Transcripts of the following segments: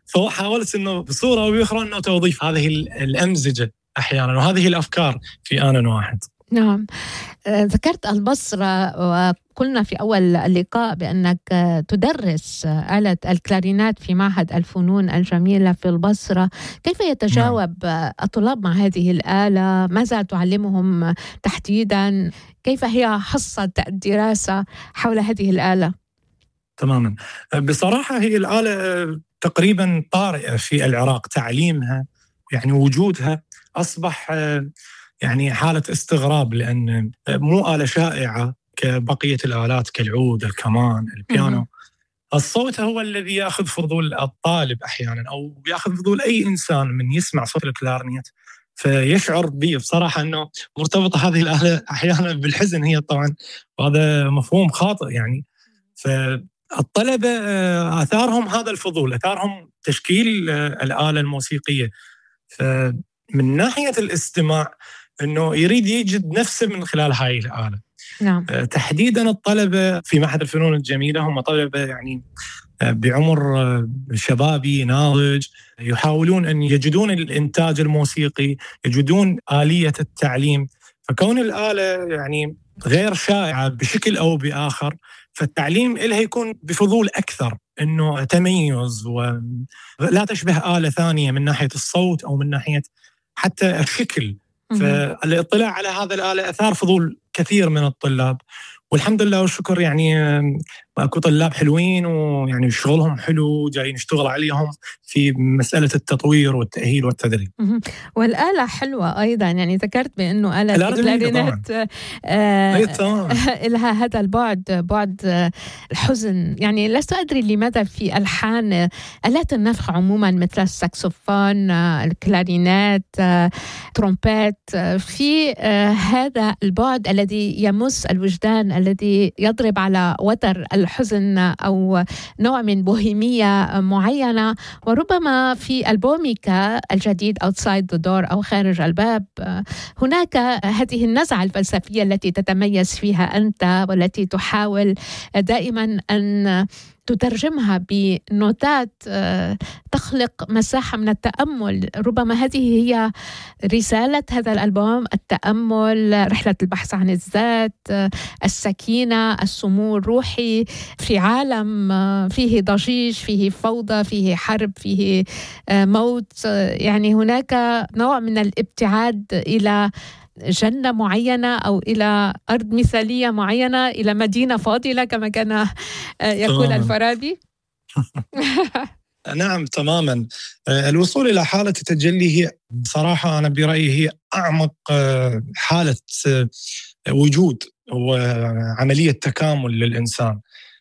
فحاولت أنه بصورة أو بأخرى أنه توظيف هذه الأمزجة أحيانا وهذه الأفكار في آن واحد. نعم. ذكرت البصرة وقلنا في أول اللقاء بأنك تدرس آلة الكلارينات في معهد الفنون الجميلة في البصرة. كيف يتجاوب الطلاب مع هذه الآلة؟ ماذا تعلمهم تحديدا؟ كيف هي حصة الدراسة حول هذه الآلة؟ تماما. بصراحة هي الآلة تقريبا طارئة في العراق، تعليمها يعني وجودها أصبح يعني حالة استغراب، لأن مو آلة شائعة كبقية الآلات كالعود، الكمان، البيانو. الصوت هو الذي يأخذ فضول الطالب أحيانا، أو يأخذ فضول أي إنسان من يسمع صوت الكلارنيت فيشعر به بصراحة أنه مرتبطة هذه الآلة أحيانا بالحزن هي طبعا، وهذا مفهوم خاطئ يعني. فالطلبة أثارهم هذا الفضول، أثارهم تشكيل الآلة الموسيقية. فمن ناحية الاستماع أنه يريد يجد نفسه من خلال هاي الآلة. نعم. تحديدا الطلبة في معهد الفنون الجميلة هم طلبة يعني بعمر شبابي ناضج، يحاولون أن يجدون الإنتاج الموسيقي، يجدون آلية التعليم. فكون الآلة يعني غير شائعة بشكل أو بآخر، فالتعليم إلها يكون بفضول أكثر، أنه تميز ولا تشبه آلة ثانية من ناحية الصوت أو من ناحية حتى الشكل. فالاطلاع على هذا الآلة أثار فضول كثير من الطلاب، والحمد لله والشكر يعني اكو طلاب حلوين ويعني شغلهم حلو، جايين نشتغل عليهم في مسألة التطوير والتأهيل والتدريب. والآلة حلوة أيضا، يعني ذكرت بأنه آلة الكلارينت لها هذا البعد، بعد الحزن. يعني لست أدري لماذا في ألحان آلات النفخ عموما مثل الساكسوفون، الكلارينات، ترومبيت، في هذا البعد الذي يمس الوجدان، الذي يضرب على وتر الحزن أو نوع من بوهيمية معينة. وربما في ألبومك الجديد Outside the Door أو خارج الباب هناك هذه النزعة الفلسفية التي تتميز فيها أنت، والتي تحاول دائما أن تترجمها بنوتات تخلق مساحة من التأمل. ربما هذه هي رسالة هذا الألبوم، التأمل، رحلة البحث عن الذات، السكينة، السمو الروحي في عالم فيه ضجيج، فيه فوضى، فيه حرب، فيه موت. يعني هناك نوع من الابتعاد إلى جنة معينة أو إلى أرض مثالية معينة، إلى مدينة فاضلة كما كان يقول الفارابي. نعم تماما. الوصول إلى حالة التجلي هي بصراحة أنا برأيي هي أعمق حالة وجود وعملية تكامل للإنسان.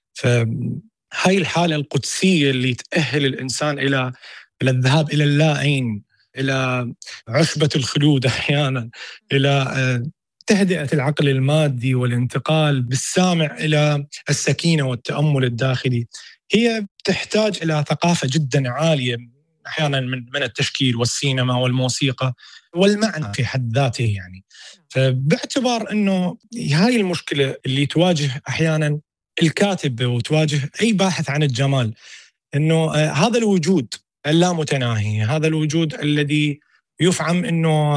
فهاي الحالة القدسية اللي تأهل الإنسان إلى الذهاب إلى اللاعين، إلى عشبة الخلود أحيانا، إلى تهدئة العقل المادي والانتقال بالسامع إلى السكينة والتأمل الداخلي. هي تحتاج إلى ثقافة جدا عالية أحيانا من التشكيل والسينما والموسيقى والمعنى في حد ذاته يعني. فباعتبار أنه هاي المشكلة اللي تواجه أحيانا الكاتب وتواجه أي باحث عن الجمال، أنه هذا الوجود اللامتناهي، هذا الوجود الذي يفعم أنه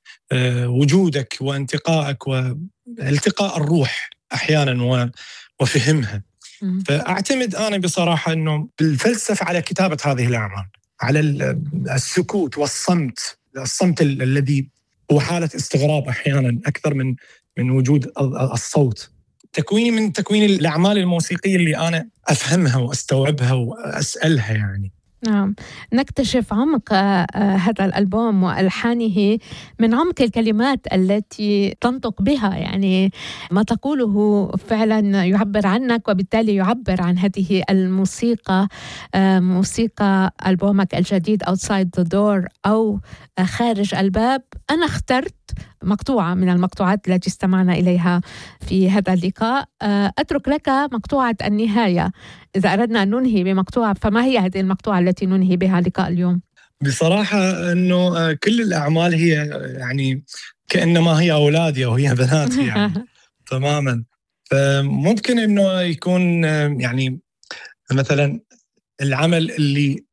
وجودك وانتقائك والتقاء الروح أحيانا وفهمها. فأعتمد أنا بصراحة أنه بالفلسفة على كتابة هذه الأعمال، على السكوت والصمت، الصمت الذي هو حالة استغراب أحيانا أكثر من وجود الصوت. تكويني من تكوين الأعمال الموسيقية اللي أنا أفهمها وأستوعبها وأسألها يعني. نعم، نكتشف عمق هذا الألبوم وألحانه من عمق الكلمات التي تنطق بها. يعني ما تقوله فعلا يعبر عنك، وبالتالي يعبر عن هذه الموسيقى. موسيقى ألبومك الجديد Outside the Door أو خارج الباب. أنا اخترت مقطوعة من المقطوعات التي استمعنا إليها في هذا اللقاء. أترك لك مقطوعة النهاية. إذا أردنا أن ننهي بمقطوعة، فما هي هذه المقطوعة التي ننهي بها لقاء اليوم؟ بصراحة أنه كل الأعمال هي يعني كأنما هي أولادي أو هي بناتي يعني. تماما. فممكن أنه يكون يعني مثلا العمل اللي